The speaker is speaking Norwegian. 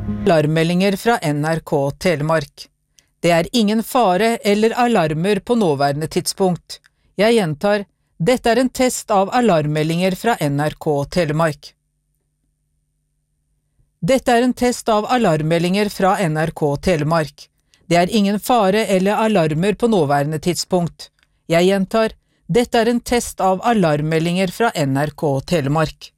Alarmmeldinger fra NRK Telemark. Det er ingen fare eller alarmer på nåværende tidspunkt. Jeg gjentar, dette er en test av alarmmeldinger fra NRK Telemark. Dette er en test av alarmmeldinger fra NRK Telemark. Det er ingen fare eller alarmer på nåværende tidspunkt. Jeg gjentar, dette er en test av alarmmeldinger fra NRK Telemark.